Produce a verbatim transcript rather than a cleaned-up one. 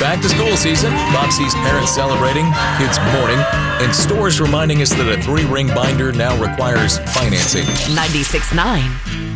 back to school season, Mopsy's parents celebrating, kids mourning, and stores reminding us that a three-ring binder now requires financing. ninety-six point nine